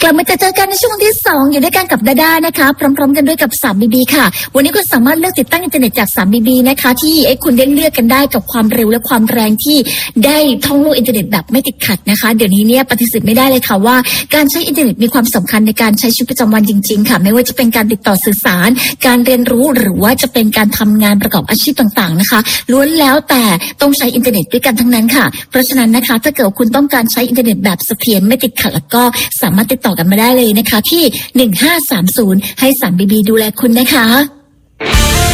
ลับมาเจอกันในช่วงที่2อยู่ด้วยกันกับดาดานะคะพร้อมๆกันด้วยกับ 3BB ค่ะวันนี้คุณสามารถเลือกติดตั้งอินเทอร์เน็ตจาก 3BB นะคะที่คุณได้เลือกกันได้กับความเร็วและความแรงที่ได้ท่องโลกอินเทอร์เน็ตแบบไม่ติดขัดนะคะเดี๋ยวนี้เนี่ยปฏิเสธไม่ได้เลยค่ะว่าการใช้อินเทอร์เน็ตมีความสำคัญในการใช้ชีวิตประจำวันจริงๆค่ะไม่ว่าจะเป็นการติดต่อสื่อสารการเรียนรู้หรือว่าจะเป็นการทำงานประกอบอาชีพต่างๆนะคะล้วนแล้วแต่ต้องใช้อินเทอร์เน็ตด้วยกันทั้งนั้นค่ะเพราะฉะนั้นนะคะถ้าเกิดคุณต้องการใช้อินเทอร์เน็ตแบบเสถียรไม่ติดขัดแล้วก็สามารถติดต่อกันมาได้เลยนะคะที่1530ให้ 3BB ดูแลคุณนะคะ